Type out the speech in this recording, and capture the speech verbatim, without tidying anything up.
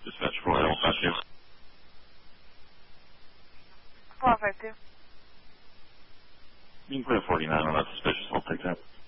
Dispatch four, I'll five two. four five two. You can clear forty-nine on that suspicious. I'll take that.